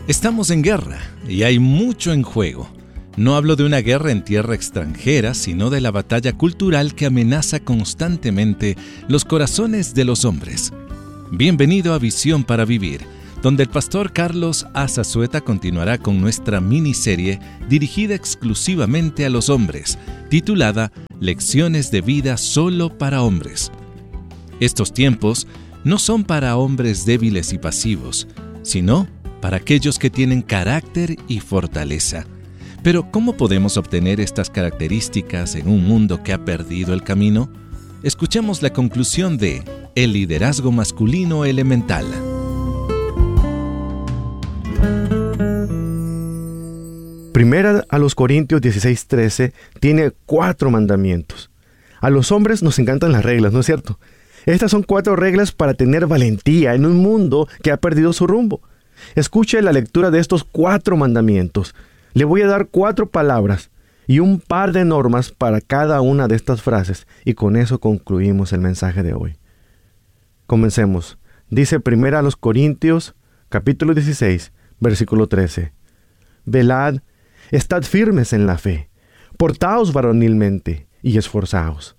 Estamos en guerra y hay mucho en juego. No hablo de una guerra en tierra extranjera, sino de la batalla cultural que amenaza constantemente los corazones de los hombres. Bienvenido a Visión para Vivir, donde el pastor Carlos Azazueta continuará con nuestra miniserie dirigida exclusivamente a los hombres, titulada Lecciones de vida solo para hombres. Estos tiempos no son para hombres débiles y pasivos, sino para aquellos que tienen carácter y fortaleza. Pero, ¿cómo podemos obtener estas características en un mundo que ha perdido el camino? Escuchemos la conclusión de El liderazgo masculino elemental. Primera a los Corintios 16:13 tiene 4 mandamientos. A los hombres nos encantan las reglas, ¿no es cierto? Estas son 4 reglas para tener valentía en un mundo que ha perdido su rumbo. Escuche la lectura de estos 4 mandamientos. Le voy a dar 4 palabras y un par de normas para cada una de estas frases, y con eso concluimos el mensaje de hoy. Comencemos. Dice Primera a los Corintios, capítulo 16, versículo 13. Velad, estad firmes en la fe, portaos varonilmente y esforzaos.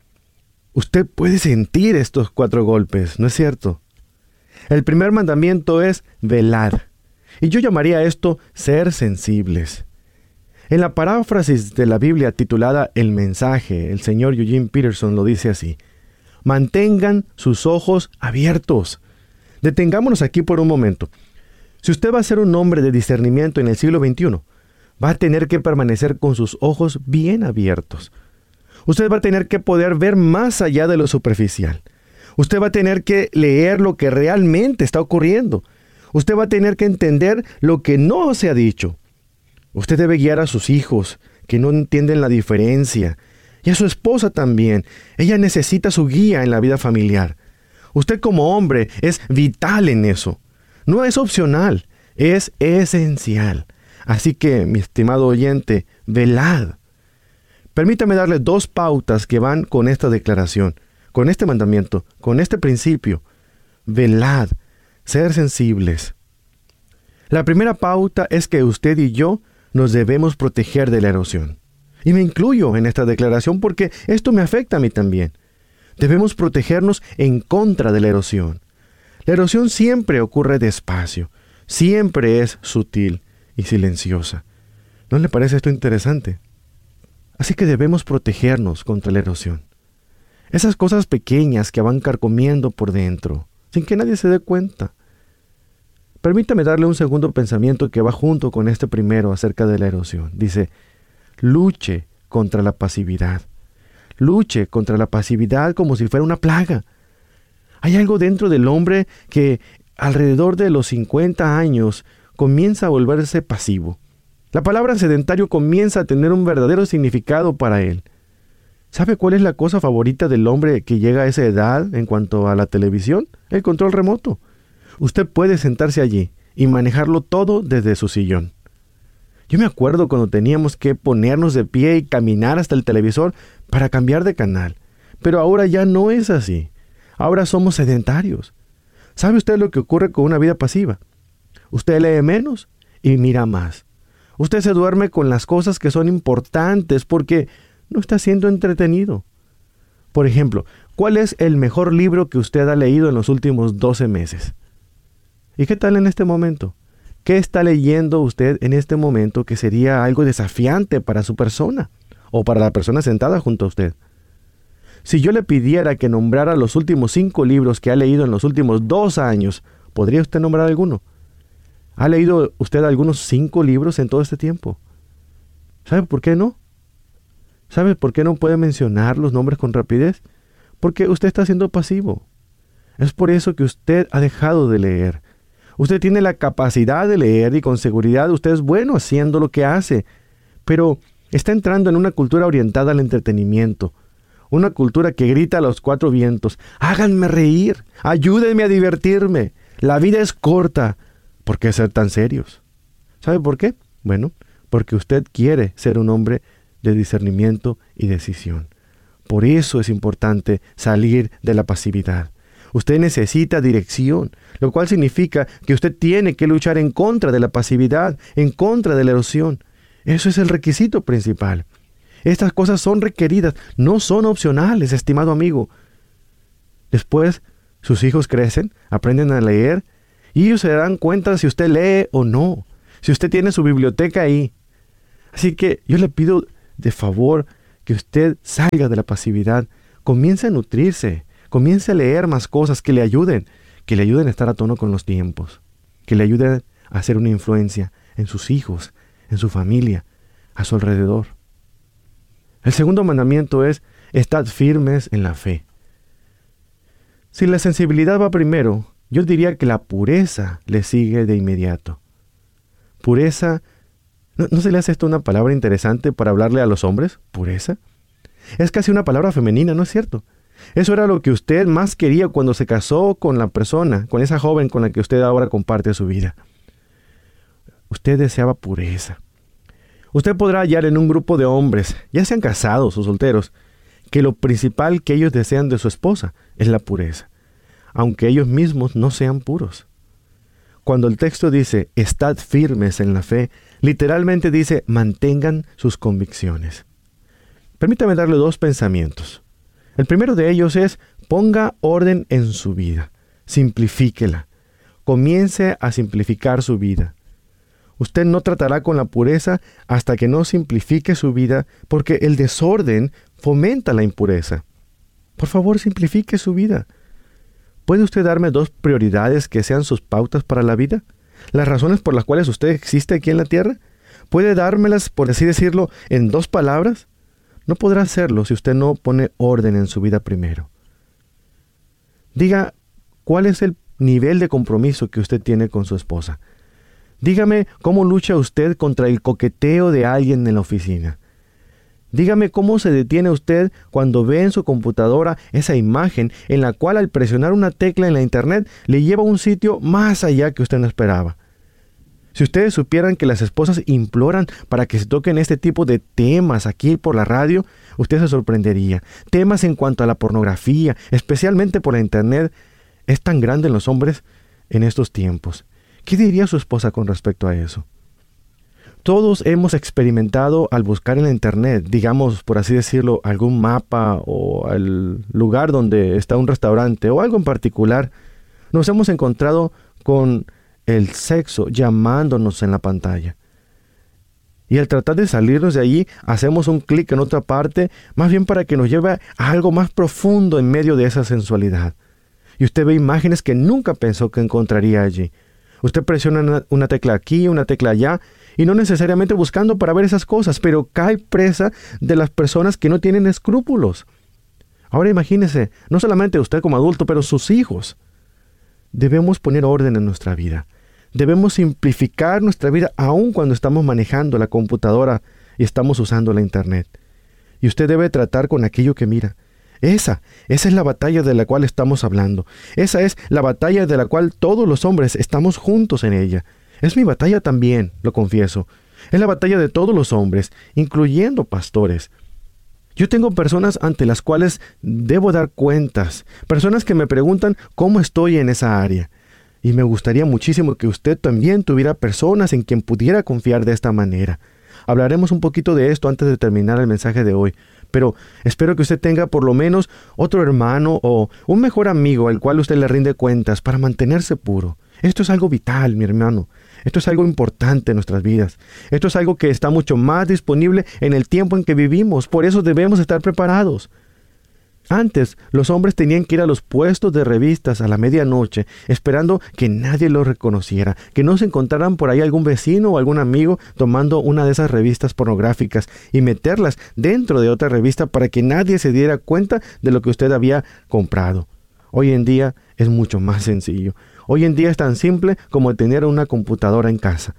Usted puede sentir estos 4 golpes, ¿no es cierto? El primer mandamiento es velar, y yo llamaría esto ser sensibles. En la paráfrasis de la Biblia titulada El Mensaje, el señor Eugene Peterson lo dice así: mantengan sus ojos abiertos. Detengámonos aquí por un momento. Si usted va a ser un hombre de discernimiento en el siglo XXI, va a tener que permanecer con sus ojos bien abiertos. Usted va a tener que poder ver más allá de lo superficial. Usted va a tener que leer lo que realmente está ocurriendo. Usted va a tener que entender lo que no se ha dicho. Usted debe guiar a sus hijos, que no entienden la diferencia, y a su esposa también. Ella necesita su guía en la vida familiar. Usted como hombre es vital en eso. No es opcional, es esencial. Así que, mi estimado oyente, velad. Permítame darle 2 pautas que van con esta declaración, con este mandamiento, con este principio. Velad, ser sensibles. La primera pauta es que usted y yo nos debemos proteger de la erosión. Y me incluyo en esta declaración porque esto me afecta a mí también. Debemos protegernos en contra de la erosión. La erosión siempre ocurre despacio, siempre es sutil y silenciosa. ¿No le parece esto interesante? Así que debemos protegernos contra la erosión. Esas cosas pequeñas que van carcomiendo por dentro, sin que nadie se dé cuenta. Permítame darle un segundo pensamiento que va junto con este primero acerca de la erosión. Dice, luche contra la pasividad. Luche contra la pasividad como si fuera una plaga. Hay algo dentro del hombre que alrededor de los 50 años comienza a volverse pasivo. La palabra sedentario comienza a tener un verdadero significado para él. ¿Sabe cuál es la cosa favorita del hombre que llega a esa edad en cuanto a la televisión? El control remoto. Usted puede sentarse allí y manejarlo todo desde su sillón. Yo me acuerdo cuando teníamos que ponernos de pie y caminar hasta el televisor para cambiar de canal. Pero ahora ya no es así. Ahora somos sedentarios. ¿Sabe usted lo que ocurre con una vida pasiva? Usted lee menos y mira más. Usted se duerme con las cosas que son importantes porque no está siendo entretenido. Por ejemplo, ¿cuál es el mejor libro que usted ha leído en los últimos 12 meses? ¿Y qué tal en este momento? ¿Qué está leyendo usted en este momento que sería algo desafiante para su persona o para la persona sentada junto a usted? Si yo le pidiera que nombrara los últimos 5 libros que ha leído en los últimos 2 años, ¿podría usted nombrar alguno? ¿Ha leído usted algunos 5 libros en todo este tiempo? ¿Sabe por qué no? ¿Sabe por qué no puede mencionar los nombres con rapidez? Porque usted está siendo pasivo. Es por eso que usted ha dejado de leer. Usted tiene la capacidad de leer y con seguridad usted es bueno haciendo lo que hace, pero está entrando en una cultura orientada al entretenimiento. Una cultura que grita a los 4 vientos: háganme reír, ayúdenme a divertirme. La vida es corta. ¿Por qué ser tan serios? ¿Sabe por qué? Bueno, porque usted quiere ser un hombre de discernimiento y decisión. Por eso es importante salir de la pasividad. Usted necesita dirección, lo cual significa que usted tiene que luchar en contra de la pasividad, en contra de la erosión. Eso es el requisito principal. Estas cosas son requeridas, no son opcionales, estimado amigo. Después, sus hijos crecen, aprenden a leer, y ellos se dan cuenta si usted lee o no, si usted tiene su biblioteca ahí. Así que yo le pido de favor que usted salga de la pasividad, comience a nutrirse, comience a leer más cosas que le ayuden a estar a tono con los tiempos, que le ayuden a hacer una influencia en sus hijos, en su familia, a su alrededor. El segundo mandamiento es: estad firmes en la fe. Si la sensibilidad va primero, yo diría que la pureza le sigue de inmediato. Pureza, ¿no se le hace esto una palabra interesante para hablarle a los hombres? ¿Pureza? Es casi una palabra femenina, ¿no es cierto? Eso era lo que usted más quería cuando se casó con la persona, con esa joven con la que usted ahora comparte su vida. Usted deseaba pureza. Usted podrá hallar en un grupo de hombres, ya sean casados o solteros, que lo principal que ellos desean de su esposa es la pureza, aunque ellos mismos no sean puros. Cuando el texto dice, estad firmes en la fe, literalmente dice, mantengan sus convicciones. Permítame darle dos pensamientos. El primero de ellos es, ponga orden en su vida, simplifíquela, comience a simplificar su vida. Usted no tratará con la pureza hasta que no simplifique su vida, porque el desorden fomenta la impureza. Por favor, simplifique su vida. ¿Puede usted darme dos prioridades que sean sus pautas para la vida? ¿Las razones por las cuales usted existe aquí en la tierra? ¿Puede dármelas, por así decirlo, en dos palabras? No podrá hacerlo si usted no pone orden en su vida primero. Diga, ¿cuál es el nivel de compromiso que usted tiene con su esposa? Dígame cómo lucha usted contra el coqueteo de alguien en la oficina. Dígame cómo se detiene usted cuando ve en su computadora esa imagen en la cual al presionar una tecla en la internet le lleva a un sitio más allá que usted no esperaba. Si ustedes supieran que las esposas imploran para que se toquen este tipo de temas aquí por la radio, usted se sorprendería. Temas en cuanto a la pornografía, especialmente por la internet, es tan grande en los hombres en estos tiempos. ¿Qué diría su esposa con respecto a eso? Todos hemos experimentado al buscar en la internet, digamos, por así decirlo, algún mapa o el lugar donde está un restaurante o algo en particular, nos hemos encontrado con el sexo llamándonos en la pantalla. Y al tratar de salirnos de allí, hacemos un clic en otra parte, más bien para que nos lleve a algo más profundo en medio de esa sensualidad. Y usted ve imágenes que nunca pensó que encontraría allí. Usted presiona una tecla aquí, una tecla allá, y no necesariamente buscando para ver esas cosas, pero cae presa de las personas que no tienen escrúpulos. Ahora imagínese, no solamente usted como adulto, pero sus hijos. Debemos poner orden en nuestra vida. Debemos simplificar nuestra vida aun cuando estamos manejando la computadora y estamos usando la internet. Y usted debe tratar con aquello que mira. Esa es la batalla de la cual estamos hablando. Esa es la batalla de la cual todos los hombres estamos juntos en ella. Es mi batalla también, lo confieso. Es la batalla de todos los hombres, incluyendo pastores. Yo tengo personas ante las cuales debo dar cuentas, personas que me preguntan cómo estoy en esa área. Y me gustaría muchísimo que usted también tuviera personas en quien pudiera confiar de esta manera. Hablaremos un poquito de esto antes de terminar el mensaje de hoy, pero espero que usted tenga por lo menos otro hermano o un mejor amigo al cual usted le rinde cuentas para mantenerse puro. Esto es algo vital, mi hermano. Esto es algo importante en nuestras vidas. Esto es algo que está mucho más disponible en el tiempo en que vivimos. Por eso debemos estar preparados. Antes, los hombres tenían que ir a los puestos de revistas a la medianoche, esperando que nadie los reconociera, que no se encontraran por ahí algún vecino o algún amigo tomando una de esas revistas pornográficas y meterlas dentro de otra revista para que nadie se diera cuenta de lo que usted había comprado. Hoy en día es mucho más sencillo. Hoy en día es tan simple como tener una computadora en casa.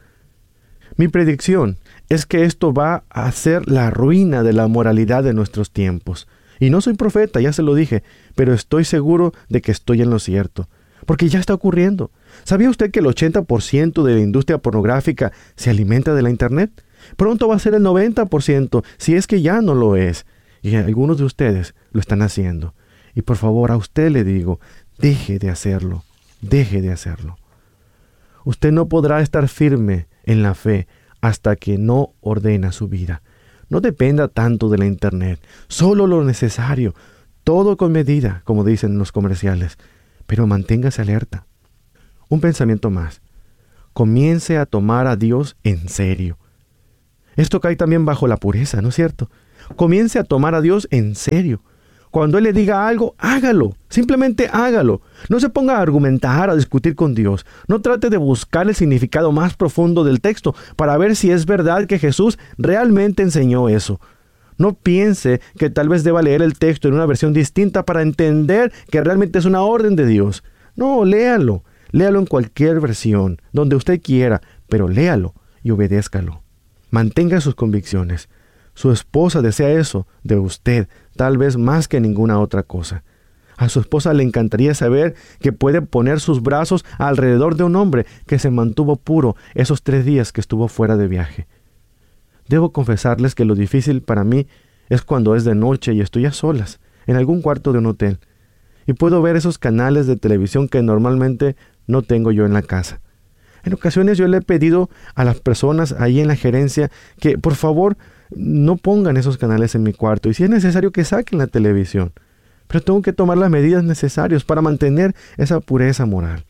Mi predicción es que esto va a ser la ruina de la moralidad de nuestros tiempos. Y no soy profeta, ya se lo dije, pero estoy seguro de que estoy en lo cierto, porque ya está ocurriendo. ¿Sabía usted que el 80% de la industria pornográfica se alimenta de la internet? Pronto va a ser el 90%, si es que ya no lo es. Y algunos de ustedes lo están haciendo. Y por favor, a usted le digo, deje de hacerlo. Deje de hacerlo. Usted no podrá estar firme en la fe hasta que no ordena su vida. No dependa tanto de la internet, solo lo necesario, todo con medida, como dicen los comerciales, pero manténgase alerta. Un pensamiento más. Comience a tomar a Dios en serio. Esto cae también bajo la pureza, ¿no es cierto? Comience a tomar a Dios en serio. Cuando Él le diga algo, hágalo. Simplemente hágalo. No se ponga a argumentar, a discutir con Dios. No trate de buscar el significado más profundo del texto para ver si es verdad que Jesús realmente enseñó eso. No piense que tal vez deba leer el texto en una versión distinta para entender que realmente es una orden de Dios. No, léalo. Léalo en cualquier versión, donde usted quiera, pero léalo y obedézcalo. Mantenga sus convicciones. Su esposa desea eso de usted, tal vez más que ninguna otra cosa. A su esposa le encantaría saber que puede poner sus brazos alrededor de un hombre que se mantuvo puro esos 3 días que estuvo fuera de viaje. Debo confesarles que lo difícil para mí es cuando es de noche y estoy a solas, en algún cuarto de un hotel, y puedo ver esos canales de televisión que normalmente no tengo yo en la casa. En ocasiones yo le he pedido a las personas ahí en la gerencia que, por favor, no pongan esos canales en mi cuarto, y si es necesario que saquen la televisión. Pero tengo que tomar las medidas necesarias para mantener esa pureza moral.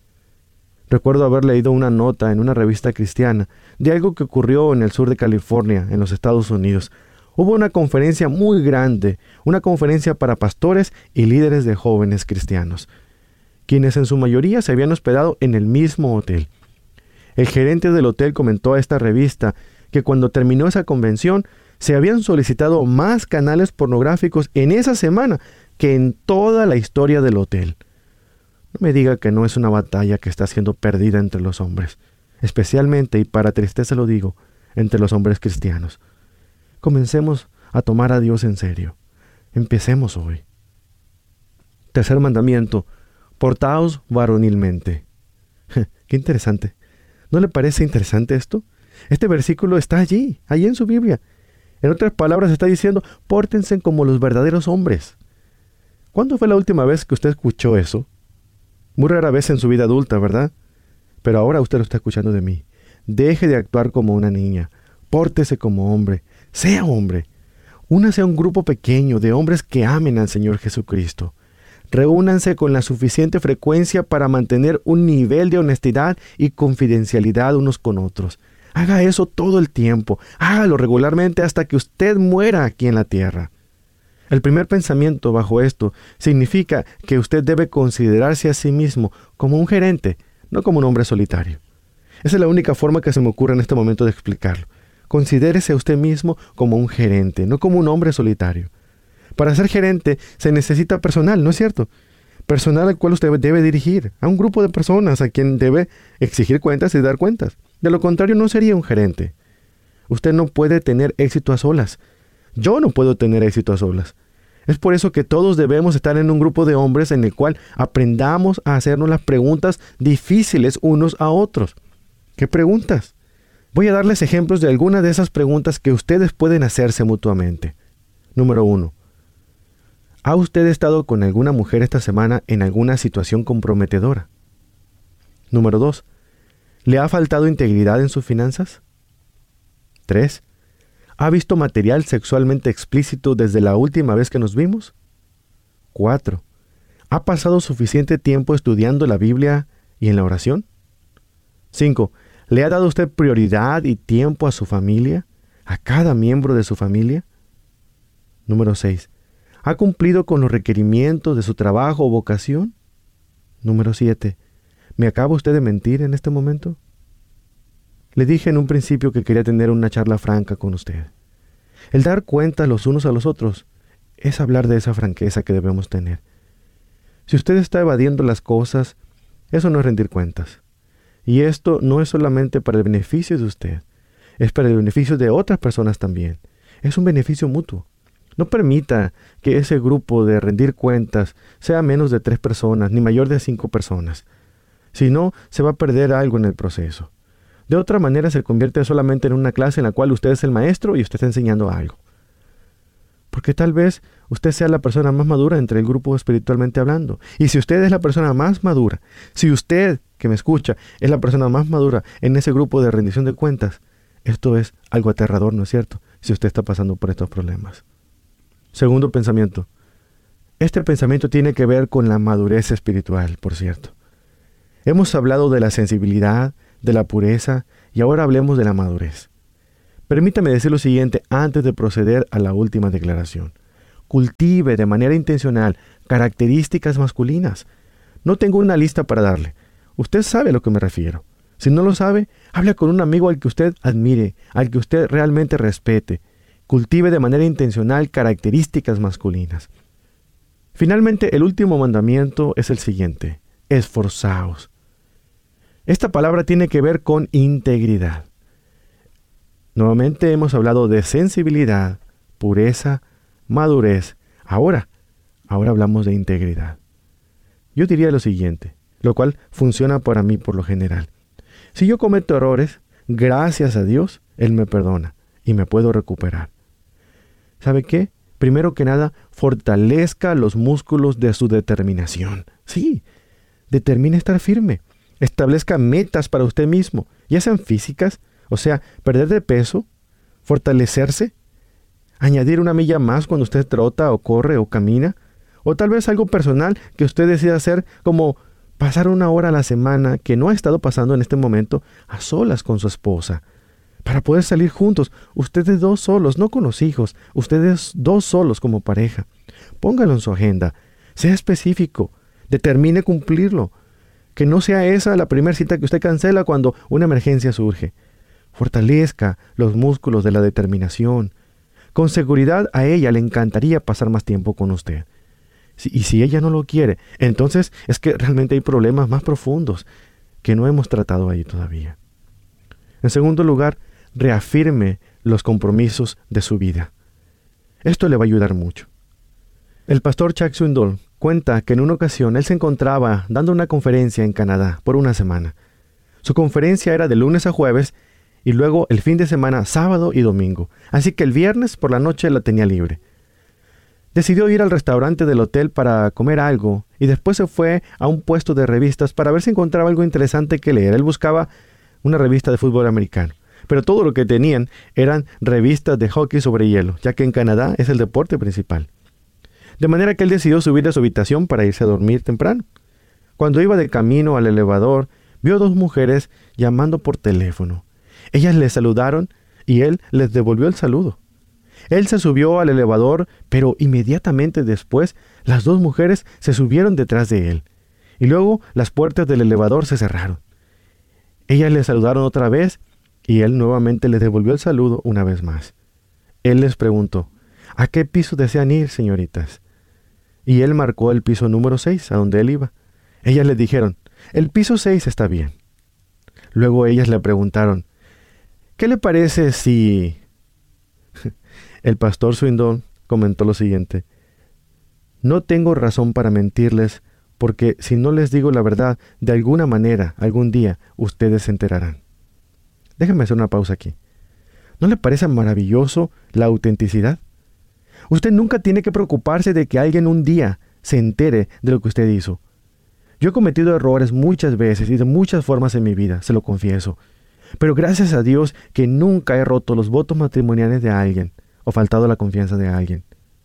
Recuerdo haber leído una nota en una revista cristiana de algo que ocurrió en el sur de California, en los Estados Unidos. Hubo una conferencia muy grande, una conferencia para pastores y líderes de jóvenes cristianos, quienes en su mayoría se habían hospedado en el mismo hotel. El gerente del hotel comentó a esta revista que cuando terminó esa convención se habían solicitado más canales pornográficos en esa semana que en toda la historia del hotel. No me diga que no es una batalla que está siendo perdida entre los hombres, especialmente, y para tristeza lo digo, entre los hombres cristianos. Comencemos a tomar a Dios en serio. Empecemos hoy. Tercer mandamiento: portaos varonilmente. Qué interesante. ¿No le parece interesante esto? Este versículo está allí en su Biblia. En otras palabras, está diciendo, pórtense como los verdaderos hombres. ¿Cuándo fue la última vez que usted escuchó eso? Muy rara vez en su vida adulta, ¿verdad? Pero ahora usted lo está escuchando de mí. Deje de actuar como una niña. Pórtese como hombre. Sea hombre. Únase a un grupo pequeño de hombres que amen al Señor Jesucristo. Reúnanse con la suficiente frecuencia para mantener un nivel de honestidad y confidencialidad unos con otros. Haga eso todo el tiempo. Hágalo regularmente hasta que usted muera aquí en la tierra. El primer pensamiento bajo esto significa que usted debe considerarse a sí mismo como un gerente, no como un hombre solitario. Esa es la única forma que se me ocurre en este momento de explicarlo. Considérese a usted mismo como un gerente, no como un hombre solitario. Para ser gerente se necesita personal, ¿no es cierto? Personal al cual usted debe dirigir, a un grupo de personas a quien debe exigir cuentas y dar cuentas. De lo contrario, no sería un gerente. Usted no puede tener éxito a solas. Yo no puedo tener éxito a solas. Es por eso que todos debemos estar en un grupo de hombres en el cual aprendamos a hacernos las preguntas difíciles unos a otros. ¿Qué preguntas? Voy a darles ejemplos de algunas de esas preguntas que ustedes pueden hacerse mutuamente. Número 1. ¿Ha usted estado con alguna mujer esta semana en alguna situación comprometedora? Número 2. ¿Le ha faltado integridad en sus finanzas? 3. ¿Ha visto material sexualmente explícito desde la última vez que nos vimos? 4. ¿Ha pasado suficiente tiempo estudiando la Biblia y en la oración? 5. ¿Le ha dado usted prioridad y tiempo a su familia, a cada miembro de su familia? Número 6. ¿Ha cumplido con los requerimientos de su trabajo o vocación? Número 7. ¿Me acaba usted de mentir en este momento? Le dije en un principio que quería tener una charla franca con usted. El dar cuenta los unos a los otros es hablar de esa franqueza que debemos tener. Si usted está evadiendo las cosas, eso no es rendir cuentas. Y esto no es solamente para el beneficio de usted, es para el beneficio de otras personas también. Es un beneficio mutuo. No permita que ese grupo de rendir cuentas sea menos de 3 personas, ni mayor de 5 personas. Si no, se va a perder algo en el proceso. De otra manera se convierte solamente en una clase en la cual usted es el maestro y usted está enseñando algo. Porque tal vez usted sea la persona más madura entre el grupo espiritualmente hablando. Y si usted es la persona más madura, si usted que me escucha es la persona más madura en ese grupo de rendición de cuentas, esto es algo aterrador, ¿no es cierto? Si usted está pasando por estos problemas. Segundo pensamiento. Este pensamiento tiene que ver con la madurez espiritual, por cierto. Hemos hablado de la sensibilidad, de la pureza, y ahora hablemos de la madurez. Permítame decir lo siguiente antes de proceder a la última declaración. Cultive de manera intencional características masculinas. No tengo una lista para darle. Usted sabe a lo que me refiero. Si no lo sabe, hable con un amigo al que usted admire, al que usted realmente respete. Cultive de manera intencional características masculinas. Finalmente, el último mandamiento es el siguiente: esforzaos. Esta palabra tiene que ver con integridad. Nuevamente hemos hablado de sensibilidad, pureza, madurez. Ahora hablamos de integridad. Yo diría lo siguiente, lo cual funciona para mí por lo general. Si yo cometo errores, gracias a Dios, Él me perdona y me puedo recuperar. ¿Sabe qué? Primero que nada, fortalezca los músculos de su determinación. Sí, determine estar firme. Establezca metas para usted mismo, ya sean físicas, o sea, perder de peso, fortalecerse, añadir una milla más cuando usted trota o corre o camina, o tal vez algo personal que usted decida hacer, como pasar 1 hora a la semana que no ha estado pasando en este momento a solas con su esposa, para poder salir juntos, ustedes 2 solos, no con los hijos, ustedes 2 solos como pareja. Póngalo en su agenda, sea específico, determine cumplirlo, que no sea esa la primera cita que usted cancela cuando una emergencia surge. Fortalezca los músculos de la determinación. Con seguridad a ella le encantaría pasar más tiempo con usted. Y si ella no lo quiere, entonces es que realmente hay problemas más profundos que no hemos tratado ahí todavía. En segundo lugar, reafirme los compromisos de su vida. Esto le va a ayudar mucho. El pastor Chuck Swindoll cuenta que en una ocasión él se encontraba dando una conferencia en Canadá por 1 semana. Su conferencia era de lunes a jueves y luego el fin de semana, sábado y domingo. Así que el viernes por la noche la tenía libre. Decidió ir al restaurante del hotel para comer algo y después se fue a un puesto de revistas para ver si encontraba algo interesante que leer. Él buscaba una revista de fútbol americano, pero todo lo que tenían eran revistas de hockey sobre hielo, ya que en Canadá es el deporte principal. De manera que él decidió subir a su habitación para irse a dormir temprano. Cuando iba de camino al elevador, vio 2 mujeres llamando por teléfono. Ellas le saludaron y él les devolvió el saludo. Él se subió al elevador, pero inmediatamente después las 2 mujeres se subieron detrás de él. Y luego las puertas del elevador se cerraron. Ellas le saludaron otra vez y él nuevamente les devolvió el saludo una vez más. Él les preguntó: ¿a qué piso desean ir, señoritas? Y él marcó el piso número 6, a donde él iba. Ellas le dijeron: el piso 6 está bien. Luego ellas le preguntaron: ¿qué le parece si...? El pastor Swindoll comentó lo siguiente: no tengo razón para mentirles, porque si no les digo la verdad, de alguna manera, algún día, ustedes se enterarán. Déjame hacer una pausa aquí. ¿No le parece maravilloso la autenticidad? Usted nunca tiene que preocuparse de que alguien un día se entere de lo que usted hizo. Yo he cometido errores muchas veces y de muchas formas en mi vida, se lo confieso. Pero gracias a Dios que nunca he roto los votos matrimoniales de alguien o faltado a la confianza de alguien.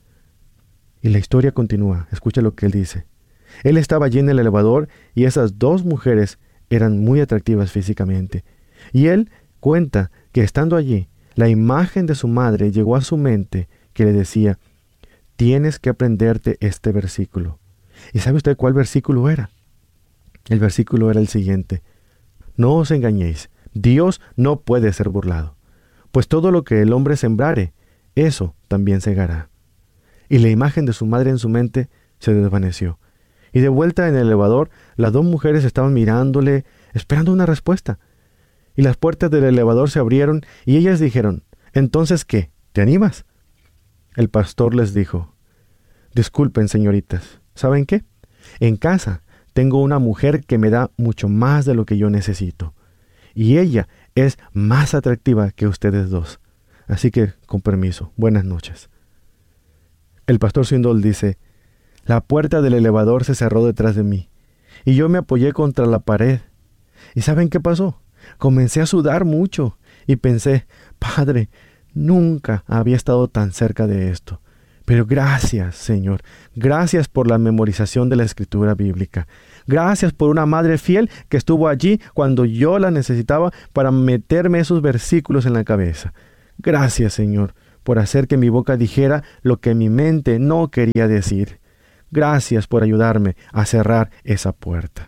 Y la historia continúa. Escucha lo que él dice. Él estaba allí en el elevador y esas 2 mujeres eran muy atractivas físicamente. Y él cuenta que estando allí, la imagen de su madre llegó a su mente que le decía: tienes que aprenderte este versículo. ¿Y sabe usted cuál versículo era? El versículo era el siguiente: no os engañéis, Dios no puede ser burlado, pues todo lo que el hombre sembrare, eso también segará. Y la imagen de su madre en su mente se desvaneció. Y de vuelta en el elevador, las 2 mujeres estaban mirándole, esperando una respuesta. Y las puertas del elevador se abrieron y ellas dijeron: ¿entonces qué? ¿Te animas? El pastor les dijo: disculpen, señoritas, ¿saben qué? En casa tengo una mujer que me da mucho más de lo que yo necesito. Y ella es más atractiva que ustedes 2. Así que, con permiso, buenas noches. El pastor Swindoll dice: la puerta del elevador se cerró detrás de mí y yo me apoyé contra la pared. ¿Y saben qué pasó? Comencé a sudar mucho y pensé: Padre, nunca había estado tan cerca de esto. Pero gracias, Señor. Gracias por la memorización de la escritura bíblica. Gracias por una madre fiel que estuvo allí cuando yo la necesitaba para meterme esos versículos en la cabeza. Gracias, Señor, por hacer que mi boca dijera lo que mi mente no quería decir. Gracias por ayudarme a cerrar esa puerta.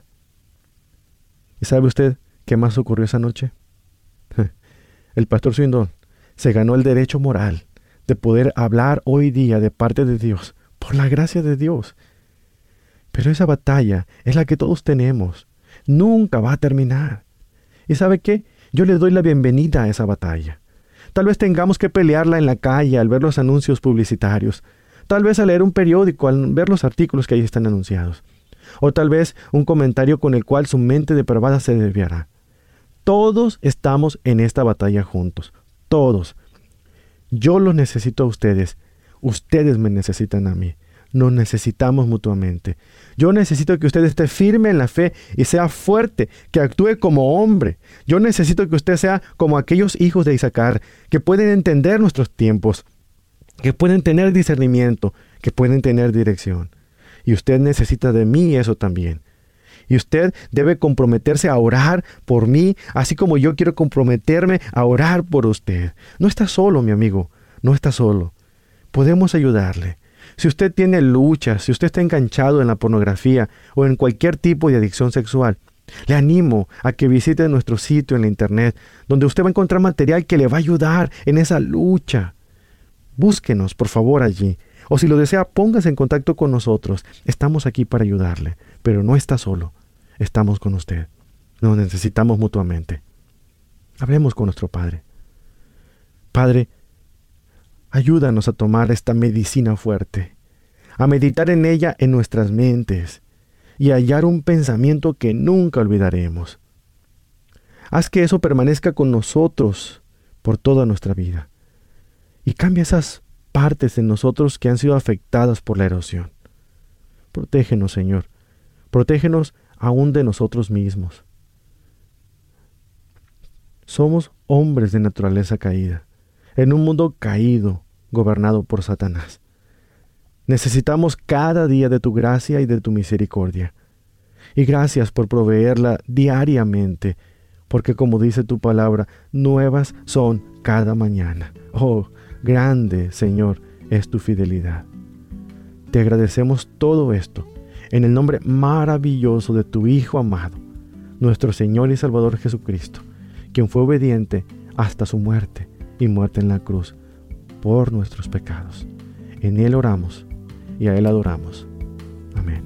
¿Y sabe usted qué más ocurrió esa noche? El pastor Swindoll se ganó el derecho moral de poder hablar hoy día de parte de Dios, por la gracia de Dios. Pero esa batalla es la que todos tenemos. Nunca va a terminar. ¿Y sabe qué? Yo le doy la bienvenida a esa batalla. Tal vez tengamos que pelearla en la calle al ver los anuncios publicitarios. Tal vez al leer un periódico, al ver los artículos que ahí están anunciados. O tal vez un comentario con el cual su mente depravada se desviará. Todos estamos en esta batalla juntos. Todos. Yo los necesito a ustedes. Ustedes me necesitan a mí. Nos necesitamos mutuamente. Yo necesito que usted esté firme en la fe y sea fuerte, que actúe como hombre. Yo necesito que usted sea como aquellos hijos de Isaacar, que pueden entender nuestros tiempos, que pueden tener discernimiento, que pueden tener dirección. Y usted necesita de mí eso también. Y usted debe comprometerse a orar por mí, así como yo quiero comprometerme a orar por usted. No está solo, mi amigo, no está solo. Podemos ayudarle. Si usted tiene luchas, si usted está enganchado en la pornografía o en cualquier tipo de adicción sexual, le animo a que visite nuestro sitio en la internet, donde usted va a encontrar material que le va a ayudar en esa lucha. Búsquenos, por favor, allí. O si lo desea, póngase en contacto con nosotros. Estamos aquí para ayudarle, pero no está solo. Estamos con usted. Nos necesitamos mutuamente. Hablemos con nuestro Padre. Padre, ayúdanos a tomar esta medicina fuerte, a meditar en ella en nuestras mentes y a hallar un pensamiento que nunca olvidaremos. Haz que eso permanezca con nosotros por toda nuestra vida y cambia esas partes de nosotros que han sido afectadas por la erosión. Protégenos, Señor. Protégenos aún de nosotros mismos. Somos hombres de naturaleza caída, en un mundo caído, gobernado por Satanás. Necesitamos cada día de tu gracia y de tu misericordia. Y gracias por proveerla diariamente, porque como dice tu palabra, nuevas son cada mañana. Oh, grande, Señor, es tu fidelidad. Te agradecemos todo esto en el nombre maravilloso de tu Hijo amado, nuestro Señor y Salvador Jesucristo, quien fue obediente hasta su muerte y muerte en la cruz por nuestros pecados. En Él oramos y a Él adoramos. Amén.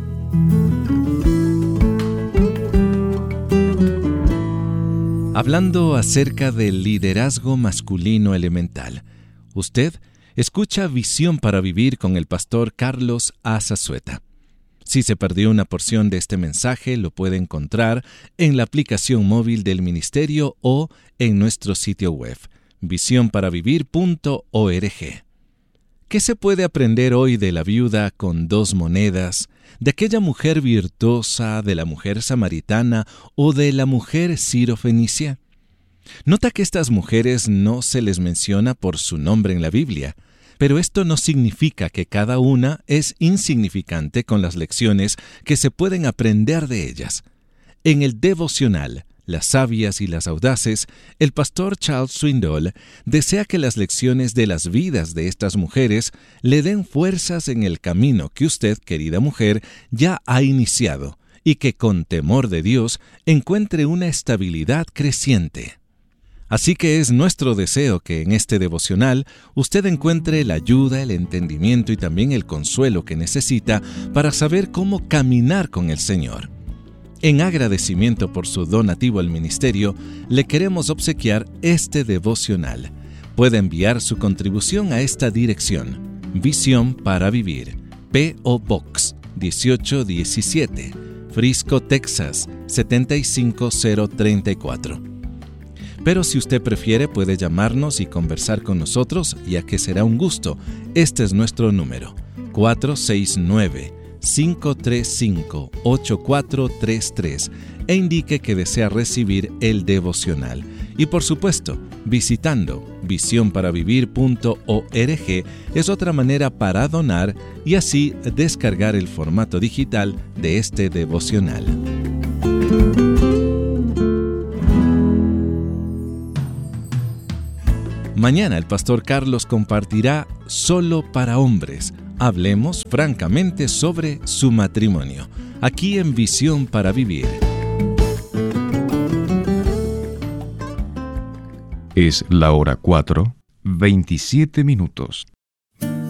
Hablando acerca del liderazgo masculino elemental, usted escucha Visión para Vivir con el pastor Carlos A. Zazueta. Si se perdió una porción de este mensaje, lo puede encontrar en la aplicación móvil del ministerio o en nuestro sitio web, visionparavivir.org. ¿Qué se puede aprender hoy de la viuda con 2 monedas, de aquella mujer virtuosa, de la mujer samaritana o de la mujer sirofenicia? Nota que estas mujeres no se les menciona por su nombre en la Biblia, pero esto no significa que cada una es insignificante con las lecciones que se pueden aprender de ellas. En el devocional Las sabias y las audaces, el pastor Charles Swindoll desea que las lecciones de las vidas de estas mujeres le den fuerzas en el camino que usted, querida mujer, ya ha iniciado y que con temor de Dios encuentre una estabilidad creciente. Así que es nuestro deseo que en este devocional usted encuentre la ayuda, el entendimiento y también el consuelo que necesita para saber cómo caminar con el Señor. En agradecimiento por su donativo al ministerio, le queremos obsequiar este devocional. Puede enviar su contribución a esta dirección: Visión para Vivir, P.O. Box 1817, Frisco, Texas 75034. Pero si usted prefiere, puede llamarnos y conversar con nosotros, ya que será un gusto. Este es nuestro número, 469-535-8433, e indique que desea recibir el devocional. Y por supuesto, visitando visionparavivir.org es otra manera para donar y así descargar el formato digital de este devocional. Mañana el pastor Carlos compartirá Solo para hombres. Hablemos francamente sobre su matrimonio, aquí en Visión para Vivir. Es la hora 4:27.